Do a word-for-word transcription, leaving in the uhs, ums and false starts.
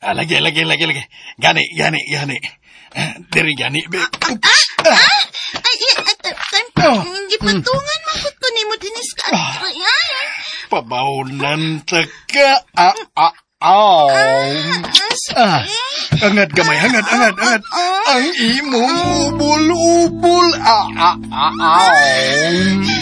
Ah, lagi, lagi, lagi, lagi. Gani, gani, gani. Ah, diri gani. Be. Ah, ay, ay, ay, hindi patungan makot ko ni mo dinis ka. Ay, ay, ay. Pabaunan taka. Ah, ah, aw. Ah, angat gamay, angat, angat, angat. Ang imong ubul-ubul. Ah, ah, ah, aw.